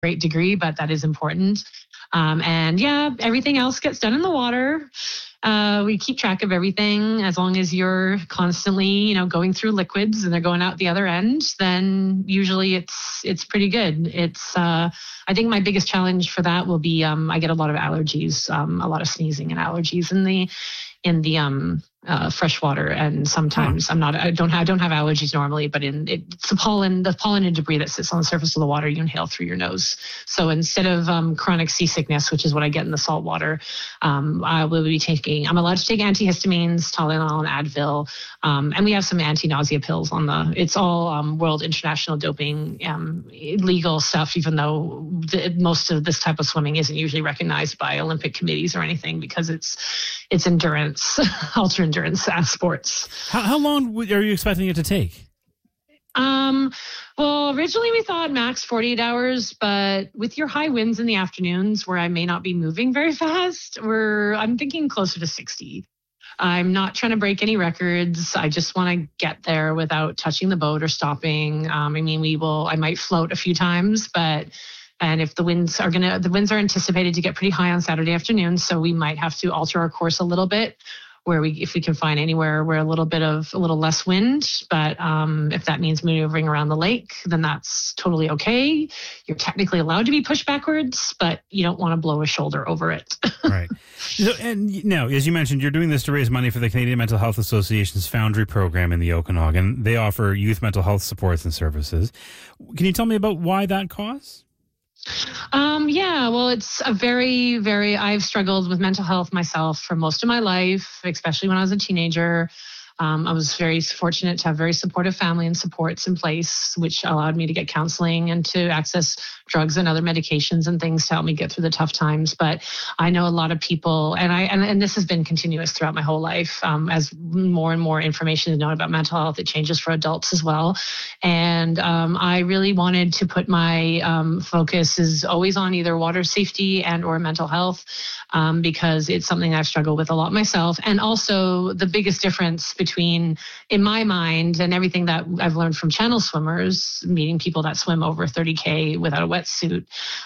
great degree, but that is important. And yeah, everything else gets done in the water. We keep track of everything. As long as you're constantly, going through liquids and they're going out the other end, then usually it's pretty good. I think my biggest challenge for that will be I get a lot of allergies, a lot of sneezing and allergies in the freshwater, and sometimes I don't have allergies normally, but it's the pollen and debris that sits on the surface of the water you inhale through your nose. So instead of chronic seasickness, which is what I get in the salt water, I'm allowed to take antihistamines, Tylenol, and Advil, and we have some anti-nausea pills it's all world international doping legal stuff, even though most of this type of swimming isn't usually recognized by Olympic committees or anything, because it's endurance, ultra endurance sports. How long are you expecting it to take? Well, originally we thought max 48 hours, but with your high winds in the afternoons where I may not be moving very fast, I'm thinking closer to 60. I'm not trying to break any records. I just want to get there without touching the boat or stopping. I might float a few times, and if the winds are anticipated to get pretty high on Saturday afternoon, so we might have to alter our course a little bit, if we can find anywhere where a little less wind. But if that means maneuvering around the lake, then that's totally okay. You're technically allowed to be pushed backwards, but you don't want to blow a shoulder over it. Right. So, and now, as you mentioned, you're doing this to raise money for the Canadian Mental Health Association's Foundry program in the Okanagan. They offer youth mental health supports and services. Can you tell me about why that cause? Yeah, well, it's a very, very, I've struggled with mental health myself for most of my life, especially when I was a teenager. I was very fortunate to have very supportive family and supports in place, which allowed me to get counseling and to access drugs and other medications and things to help me get through the tough times. But I know a lot of people, and this has been continuous throughout my whole life. As more and more information is known about mental health, it changes for adults as well. And I really wanted to put my focus is always on either water safety and or mental health, because it's something I've struggled with a lot myself. And also the biggest difference between, in my mind, and everything that I've learned from channel swimmers, meeting people that swim over 30K without a wetsuit,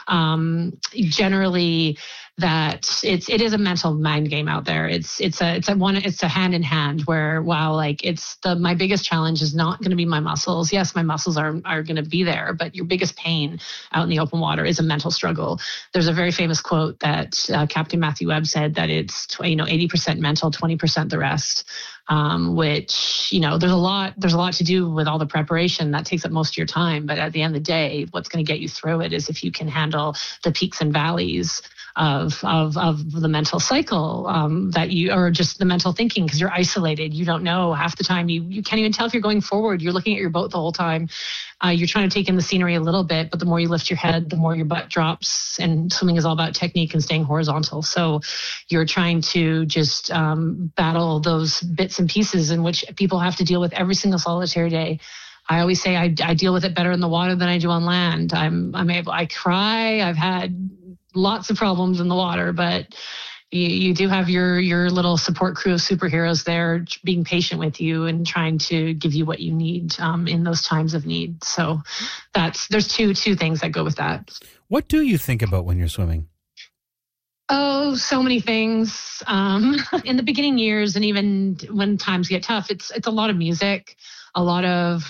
generally that it is a mental mind game out there. It's a hand in hand where, my biggest challenge is not going to be my muscles. Yes, my muscles are going to be there, but your biggest pain out in the open water is a mental struggle. There's a very famous quote that Captain Matthew Webb said, that it's 80% mental, 20% the rest. Which, there's a lot to do with all the preparation that takes up most of your time. But at the end of the day, what's going to get you through it is if you can handle the peaks and valleys of the mental cycle, that you, or just the mental thinking, because you're isolated. You don't know half the time. You can't even tell if you're going forward. You're looking at your boat the whole time. You're trying to take in the scenery a little bit, but the more you lift your head, the more your butt drops. And swimming is all about technique and staying horizontal. So you're trying to just battle those bits and pieces in which people have to deal with every single solitary day. I always say I deal with it better in the water than I do on land. I cry. I've had lots of problems in the water, but you do have your little support crew of superheroes there being patient with you and trying to give you what you need in those times of need. So there's two things that go with that. What do you think about when you're swimming? Oh, so many things. In the beginning years, and even when times get tough, it's a lot of music, a lot of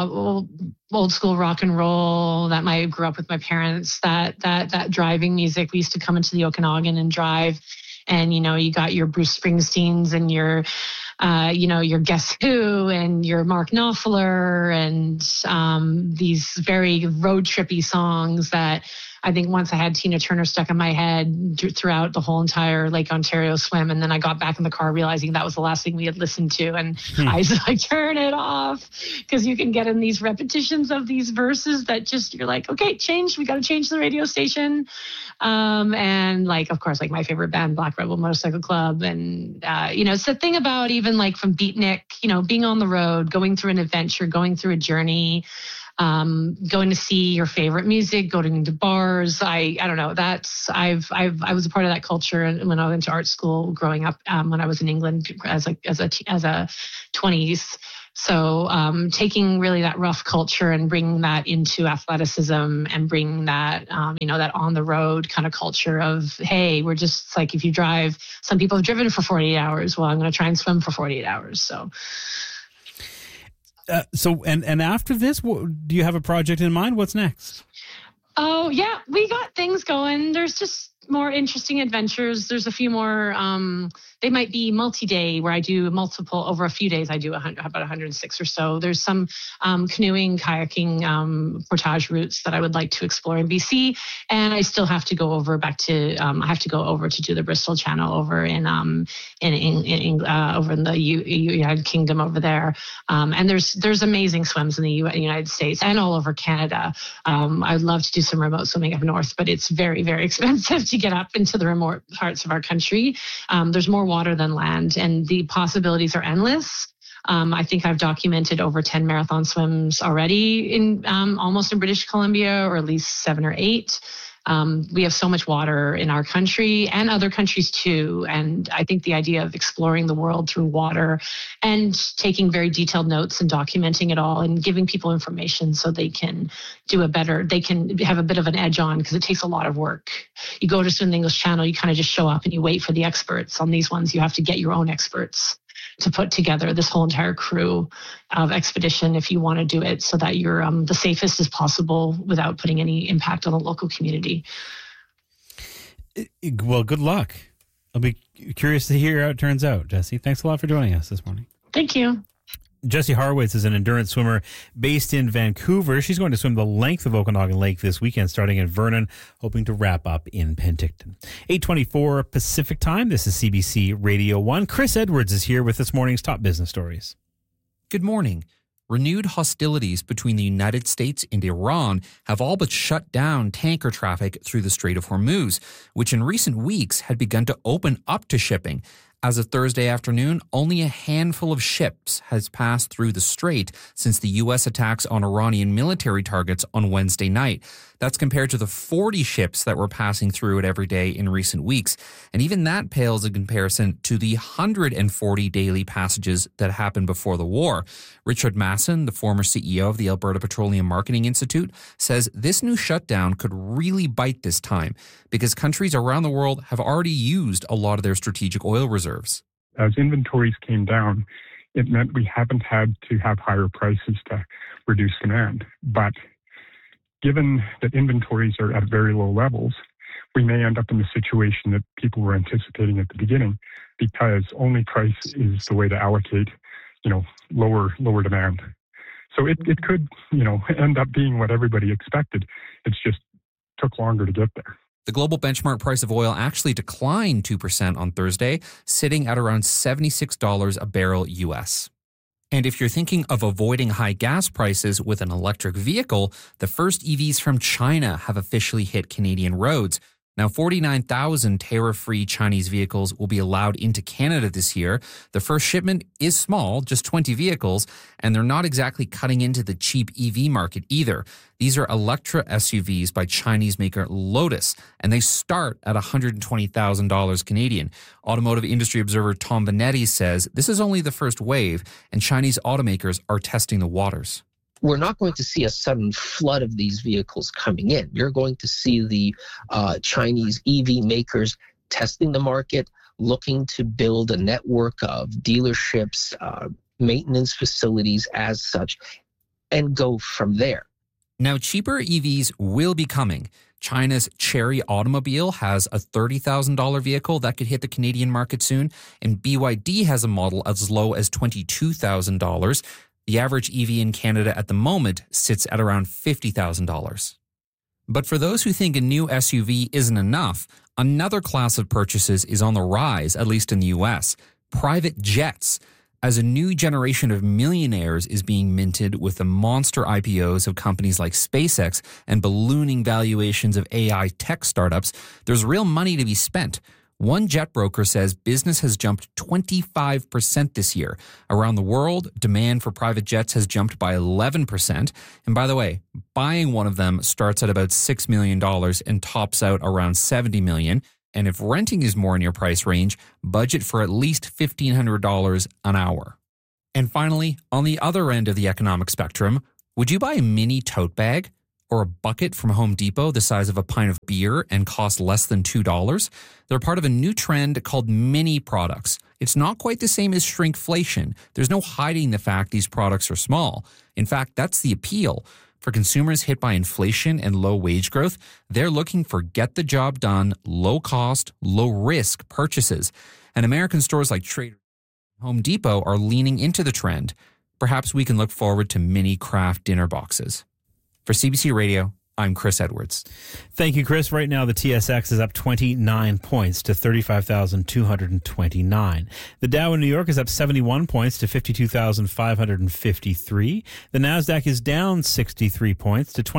old school rock and roll that I grew up with my parents. That driving music. We used to come into the Okanagan and drive, and you got your Bruce Springsteens and your Guess Who and your Mark Knopfler and these very road trippy songs that I think once I had Tina Turner stuck in my head throughout the whole entire Lake Ontario swim. And then I got back in the car realizing that was the last thing we had listened to. And I was like, turn it off, because you can get in these repetitions of these verses that just, you're like, okay, we got to change the radio station. And of course, my favorite band, Black Rebel Motorcycle Club. And, it's the thing about even from Beatnik, being on the road, going through an adventure, going through a journey, going to see your favorite music, going to bars. I don't know. I was a part of that culture when I went to art school growing up, when I was in England as a 20s. So taking really that rough culture and bringing that into athleticism and bringing that, that on the road kind of culture of, hey, we're just like, if you drive, some people have driven for 48 hours. Well, I'm going to try and swim for 48 hours. So after this, do you have a project in mind? What's next? Oh, yeah, we got things going. There's just more interesting adventures. There's a few more, they might be multi-day where I do multiple, over a few days, I do about 106 or so. There's some canoeing, kayaking, portage routes that I would like to explore in BC. And I still have to go over I have to go over to do the Bristol Channel over in over in the United Kingdom over there. And there's amazing swims in the United States and all over Canada. I'd love to do some remote swimming up north, but it's very, very expensive to get up into the remote parts of our country. There's more water than land, and the possibilities are endless. I think I've documented over 10 marathon swims already in almost in British Columbia, or at least 7 or 8. We have so much water in our country and other countries too. And I think the idea of exploring the world through water and taking very detailed notes and documenting it all and giving people information so they can they can have a bit of an edge on, because it takes a lot of work. You go to Swim the English Channel, you kind of just show up and you wait for the experts. On these ones, you have to get your own experts to put together this whole entire crew of expedition if you want to do it, so that you're the safest as possible without putting any impact on the local community. Well, good luck. I'll be curious to hear how it turns out, Jessie. Thanks a lot for joining us this morning. Thank you. Jessie Horowitz is an endurance swimmer based in Vancouver. She's going to swim the length of Okanagan Lake this weekend, starting in Vernon, hoping to wrap up in Penticton. 8:24 Pacific Time. This is CBC Radio 1. Chris Edwards is here with this morning's top business stories. Good morning. Renewed hostilities between the United States and Iran have all but shut down tanker traffic through the Strait of Hormuz, which in recent weeks had begun to open up to shipping. As of Thursday afternoon, only a handful of ships has passed through the strait since the U.S. attacks on Iranian military targets on Wednesday night. That's compared to the 40 ships that were passing through it every day in recent weeks. And even that pales in comparison to the 140 daily passages that happened before the war. Richard Masson, the former CEO of the Alberta Petroleum Marketing Institute, says this new shutdown could really bite this time because countries around the world have already used a lot of their strategic oil reserves. As inventories came down, it meant we haven't had to have higher prices to reduce demand. But given that inventories are at very low levels, we may end up in the situation that people were anticipating at the beginning, because only price is the way to allocate, lower demand. So it could, end up being what everybody expected. It's just took longer to get there. The global benchmark price of oil actually declined 2% on Thursday, sitting at around $76 a barrel US. And if you're thinking of avoiding high gas prices with an electric vehicle, the first EVs from China have officially hit Canadian roads. Now, 49,000 tariff-free Chinese vehicles will be allowed into Canada this year. The first shipment is small, just 20 vehicles, and they're not exactly cutting into the cheap EV market either. These are Electra SUVs by Chinese maker Lotus, and they start at $120,000 Canadian. Automotive industry observer Tom Vanetti says this is only the first wave, and Chinese automakers are testing the waters. We're not going to see a sudden flood of these vehicles coming in. You're going to see the Chinese EV makers testing the market, looking to build a network of dealerships, maintenance facilities as such, and go from there. Now, cheaper EVs will be coming. China's Chery Automobile has a $30,000 vehicle that could hit the Canadian market soon, and BYD has a model as low as $22,000. The average EV in Canada at the moment sits at around $50,000. But for those who think a new SUV isn't enough, another class of purchases is on the rise, at least in the US: private jets. As a new generation of millionaires is being minted with the monster IPOs of companies like SpaceX and ballooning valuations of AI tech startups, there's real money to be spent. One jet broker says business has jumped 25% this year. Around the world, demand for private jets has jumped by 11%. And by the way, buying one of them starts at about $6 million and tops out around $70 million. And if renting is more in your price range, budget for at least $1,500 an hour. And finally, on the other end of the economic spectrum, would you buy a mini tote bag or a bucket from Home Depot the size of a pint of beer and cost less than $2? They're part of a new trend called mini products. It's not quite the same as shrinkflation. There's no hiding the fact these products are small. In fact, that's the appeal. For consumers hit by inflation and low wage growth, they're looking for get-the-job-done, low-cost, low-risk purchases. And American stores like Trader and Home Depot are leaning into the trend. Perhaps we can look forward to mini craft dinner boxes. For CBC Radio, I'm Chris Edwards. Thank you, Chris. Right now, the TSX is up 29 points to 35,229. The Dow in New York is up 71 points to 52,553. The NASDAQ is down 63 points to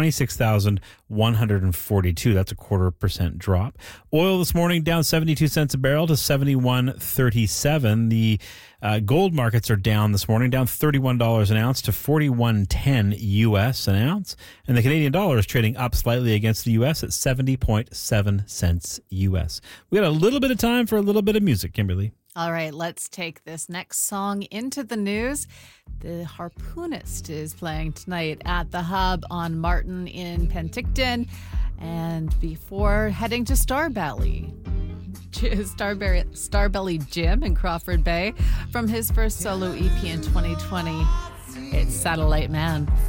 26,142. That's a 0.25% drop. Oil this morning down 72 cents a barrel to 71.37. The gold markets are down this morning, down $31 an ounce to $41.10 US an ounce. And the Canadian dollar is trading up slightly against the US at 70.7 cents US. We got a little bit of time for a little bit of music, Kimberly. All right, let's take this next song into the news. The Harpoonist is playing tonight at the Hub on Martin in Penticton. And before heading to Starbelly Jim in Crawford Bay from his first solo EP in 2020, it's Satellite Man.